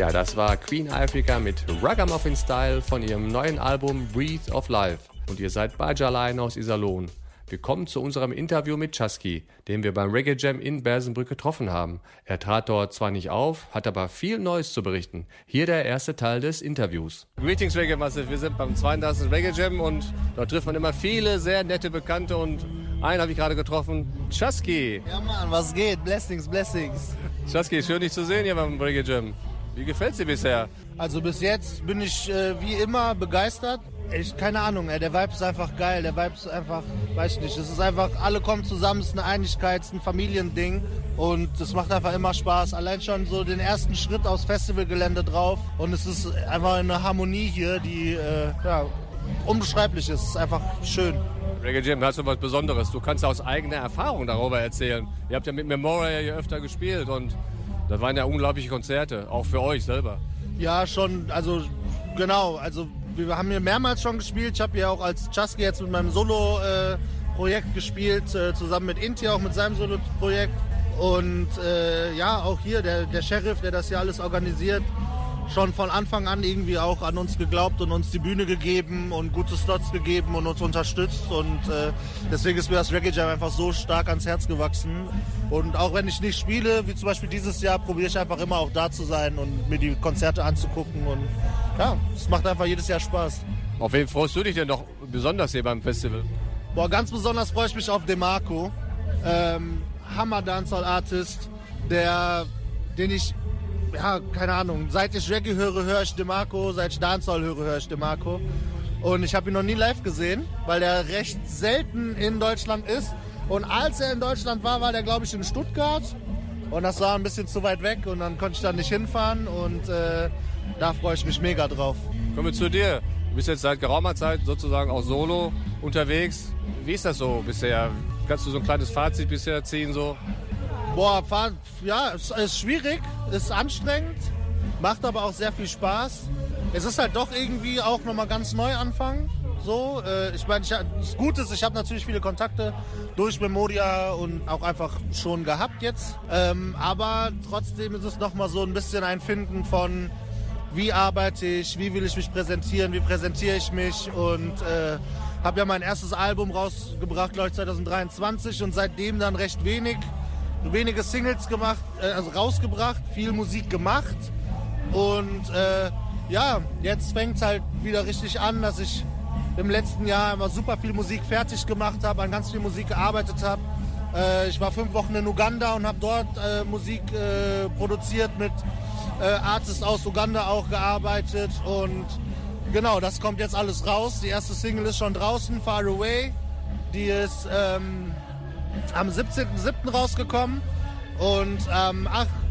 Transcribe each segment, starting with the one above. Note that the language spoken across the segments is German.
Ja, das war Queen Africa mit Ragamuffin Style von ihrem neuen Album Breathe of Life. Und ihr seid bei Line aus Iserlohn. Wir kommen zu unserem Interview mit Chasky, den wir beim Reggae Jam in Bersenbrück getroffen haben. Er trat dort zwar nicht auf, hat aber viel Neues zu berichten. Hier der erste Teil des Interviews. Greetings Reggae Massive, wir sind beim 32. Reggae Jam und dort trifft man immer viele sehr nette Bekannte und einen habe ich gerade getroffen, Chasky. Ja Mann, was geht? Blessings, blessings. Chasky, schön dich zu sehen hier beim Reggae Jam. Wie gefällt's dir bisher? Also bis jetzt bin ich wie immer begeistert. Keine Ahnung, der Vibe ist einfach geil. Der Vibe ist einfach, weiß ich nicht, es ist einfach, alle kommen zusammen, es ist eine Einigkeit, es ist ein Familiending und es macht einfach immer Spaß. Allein schon so den ersten Schritt aufs Festivalgelände drauf und es ist einfach eine Harmonie hier, die unbeschreiblich ist. Es ist einfach schön. Reggae Jam, hast du was Besonderes? Du kannst aus eigener Erfahrung darüber erzählen. Ihr habt ja mit Memorial hier öfter gespielt und das waren ja unglaubliche Konzerte, auch für euch selber. Ja, schon, also genau, also wir haben hier mehrmals schon gespielt. Ich habe hier auch als Chasky jetzt mit meinem Solo-Projekt gespielt, zusammen mit Inti, auch mit seinem Solo-Projekt. Und auch hier der Sheriff, der das hier alles organisiert, schon von Anfang an irgendwie auch an uns geglaubt und uns die Bühne gegeben und gute Slots gegeben und uns unterstützt. Und deswegen ist mir das Reggae Jam einfach so stark ans Herz gewachsen. Und auch wenn ich nicht spiele, wie zum Beispiel dieses Jahr, probiere ich einfach immer auch da zu sein und mir die Konzerte anzugucken. Und ja, es macht einfach jedes Jahr Spaß. Auf wen freust du dich denn noch besonders hier beim Festival? Boah, ganz besonders freue ich mich auf DeMarco. Hammer Dancehall Artist, den ich, ja, keine Ahnung, seit ich Reggae höre ich DeMarco, seit ich Dancehall höre ich DeMarco. Und ich habe ihn noch nie live gesehen, weil er recht selten in Deutschland ist. Und als er in Deutschland war, war der, glaube ich, in Stuttgart. Und das war ein bisschen zu weit weg und dann konnte ich da nicht hinfahren. Und da freue ich mich mega drauf. Kommen wir zu dir. Du bist jetzt seit geraumer Zeit sozusagen auch solo unterwegs. Wie ist das so bisher? Kannst du so ein kleines Fazit bisher ziehen? So? Boah, ja, es ist schwierig, ist anstrengend, macht aber auch sehr viel Spaß. Es ist halt doch irgendwie auch nochmal ganz neu anfangen. So, ich meine, das Gute ist, ich habe natürlich viele Kontakte durch Memoria und auch einfach schon gehabt jetzt. Aber trotzdem ist es nochmal so ein bisschen ein Finden von, wie arbeite ich, wie will ich mich präsentieren, wie präsentiere ich mich und habe ja mein erstes Album rausgebracht, glaube ich, 2023 und seitdem dann recht wenige Singles gemacht, rausgebracht, viel Musik gemacht und jetzt fängt es halt wieder richtig an, dass ich im letzten Jahr immer super viel Musik fertig gemacht habe, an ganz viel Musik gearbeitet habe. Ich war 5 Wochen in Uganda und habe dort Musik produziert, mit Artists aus Uganda auch gearbeitet und genau, das kommt jetzt alles raus. Die erste Single ist schon draußen, Far Away, die ist am 17.07. rausgekommen und am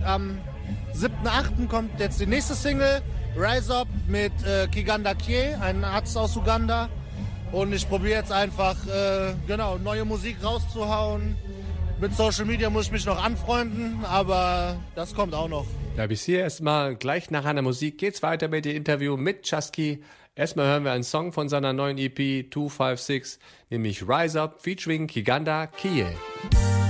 7.08. kommt jetzt die nächste Single, Rise Up mit Kiganda Kie, ein Arzt aus Uganda. Und ich probiere jetzt einfach neue Musik rauszuhauen. Mit Social Media muss ich mich noch anfreunden, aber das kommt auch noch. Ja, bis hier erstmal gleich nach einer Musik geht's weiter mit dem Interview mit Chasky. Erstmal hören wir einen Song von seiner neuen EP 256, nämlich Rise Up featuring Kiganda Kie.